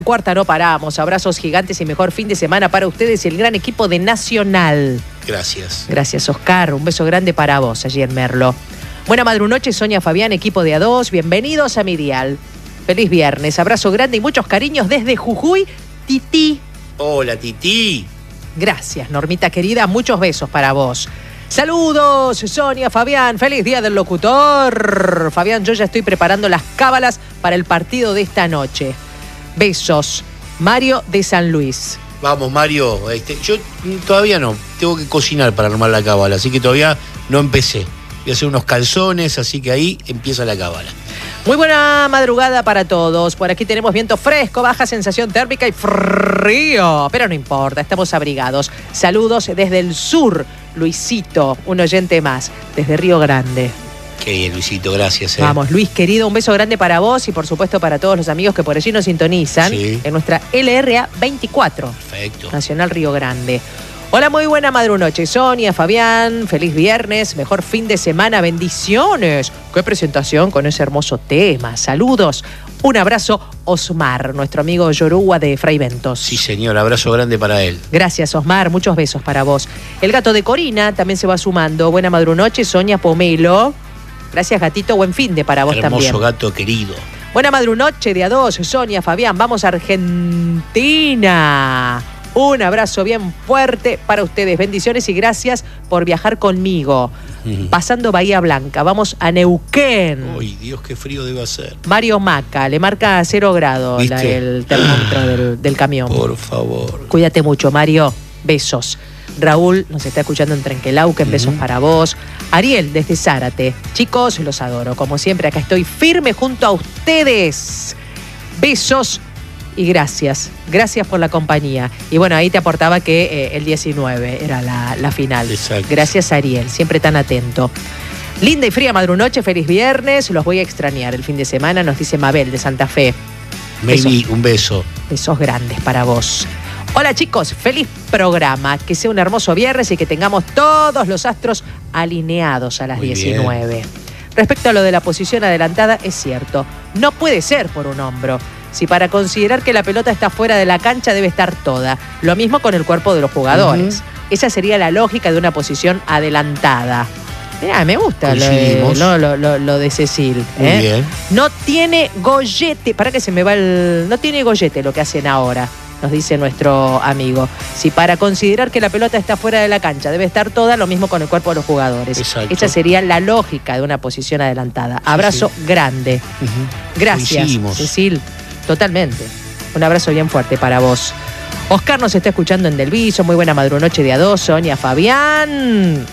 Cuarta no paramos, abrazos gigantes y mejor fin de semana para ustedes y el gran equipo de Nacional. Gracias. Gracias, Oscar. Un beso grande para vos allí en Merlo. Buena madrunoche, Sonia Fabián, equipo de A2. Bienvenidos a mi dial. Feliz viernes, abrazo grande y muchos cariños desde Jujuy, Titi. Hola, Titi. Gracias, Normita querida, muchos besos para vos. Saludos, Sonia, Fabián, feliz día del locutor. Fabián, yo ya estoy preparando las cábalas para el partido de esta noche. Besos, Mario de San Luis. Vamos, Mario. Yo todavía no. Tengo que cocinar para armar la cábala, así que todavía no empecé. Voy a hacer unos calzones, así que ahí empieza la cábala. Muy buena madrugada para todos. Por aquí tenemos viento fresco, baja sensación térmica y frío. Pero no importa, estamos abrigados. Saludos desde el sur. Luisito, un oyente más, desde Río Grande. Qué bien, Luisito, gracias. Vamos, Luis, querido, un beso grande para vos y por supuesto para todos los amigos que por allí nos sintonizan en nuestra LRA 24. Perfecto. Nacional Río Grande. Hola, muy buena madrunoche, Sonia, Fabián, feliz viernes, mejor fin de semana, bendiciones. Qué presentación con ese hermoso tema. Saludos, un abrazo, Osmar, nuestro amigo Yoruba de Fray Ventos. Sí, señor, abrazo grande para él. Gracias, Osmar, muchos besos para vos. El gato de Corina también se va sumando. Buena madrunoche, Sonia Pomelo. Gracias, gatito, buen fin de para vos también. Hermoso gato querido. Buena madrunoche de A2, Sonia, Fabián, vamos a Argentina. Un abrazo bien fuerte para ustedes. Bendiciones y gracias por viajar conmigo. Pasando Bahía Blanca, vamos a Neuquén. Ay, Dios, qué frío debe hacer. Mario Maca, le marca 0 grados el termómetro del camión. Por favor. Cuídate mucho, Mario. Besos. Raúl nos está escuchando en Trenquelauquen, besos para vos. Ariel, desde Zárate. Chicos, los adoro. Como siempre, acá estoy firme junto a ustedes. Besos y gracias. Gracias por la compañía. Y bueno, ahí te aportaba que el 19 era la final. Exacto. Gracias, Ariel, siempre tan atento. Linda y fría madrunoche, feliz viernes. Los voy a extrañar el fin de semana, nos dice Mabel de Santa Fe. Maybe, un beso. Besos grandes para vos. Hola chicos, feliz programa, que sea un hermoso viernes y que tengamos todos los astros alineados a las 19. Bien. Respecto a lo de la posición adelantada, es cierto, no puede ser por un hombro. Si para considerar que la pelota está fuera de la cancha debe estar toda. Lo mismo con el cuerpo de los jugadores. Esa sería la lógica de una posición adelantada. Mirá, me gusta lo de Cecil. Muy bien. No tiene gollete, para que se me va no tiene gollete lo que hacen ahora. Nos dice nuestro amigo. Si para considerar que la pelota está fuera de la cancha debe estar toda, lo mismo con el cuerpo de los jugadores. Exacto. Esa sería la lógica de una posición adelantada. Abrazo grande. Gracias, Cecil. Totalmente. Un abrazo bien fuerte para vos. Oscar nos está escuchando en Delviso. Muy buena madrunoche de A2. Sonia, Fabián.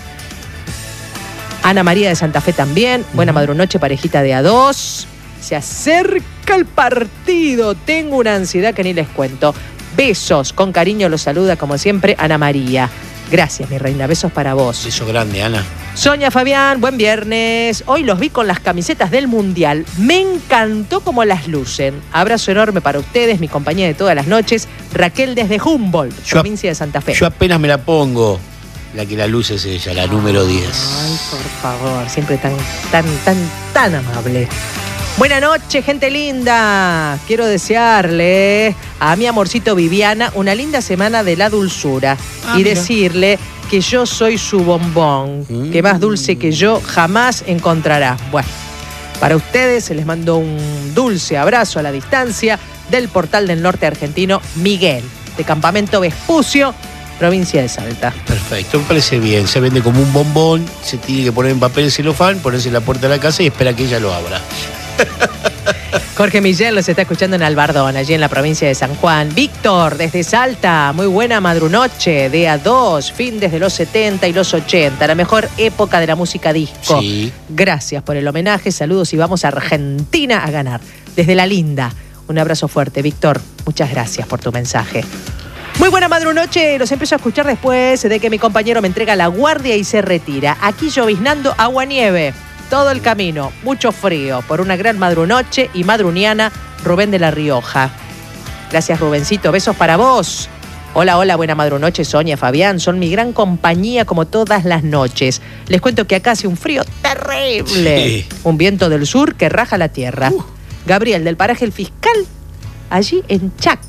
Ana María de Santa Fe también. Buena madrunoche, parejita de A2. Se acerca el partido. Tengo una ansiedad que ni les cuento. Besos, con cariño los saluda como siempre Ana María. Gracias, mi reina, besos para vos. Beso grande, Ana. Sonia, Fabián, buen viernes. Hoy los vi con las camisetas del Mundial. Me encantó cómo las lucen. Abrazo enorme para ustedes, mi compañía de todas las noches, Raquel desde Humboldt, provincia de Santa Fe. Yo apenas me la pongo. La que la luce es ella, la número 10. Ay, por favor, siempre tan amable. Buenas noches, gente linda. Quiero desearle a mi amorcito Viviana una linda semana de la dulzura y decirle que yo soy su bombón, que más dulce que yo jamás encontrará. Bueno, para ustedes les mando un dulce abrazo a la distancia del Portal del Norte argentino, Miguel, de Campamento Vespucio, provincia de Salta. Perfecto, me parece bien. Se vende como un bombón, se tiene que poner en papel celofán, ponerse en la puerta de la casa y espera que ella lo abra. Jorge Millén los está escuchando en Albardón, allí en la provincia de San Juan. Víctor, desde Salta, muy buena madrunoche de A2, fin desde los 70 y los 80, la mejor época de la música disco. Sí. Gracias por el homenaje, saludos y vamos a Argentina a ganar. Desde La Linda, un abrazo fuerte, Víctor, muchas gracias por tu mensaje. Muy buena madrunoche, los empiezo a escuchar después de que mi compañero me entrega la guardia y se retira. Aquí lloviznando agua-nieve. Todo el camino, mucho frío, por una gran madrunoche y madruniana, Rubén de La Rioja. Gracias, Rubencito, besos para vos. Hola, buena madrunoche, Sonia, Fabián, son mi gran compañía como todas las noches. Les cuento que acá hace un frío terrible. Sí. Un viento del sur que raja la tierra. Gabriel, del paraje El Fiscal, allí en Chaco.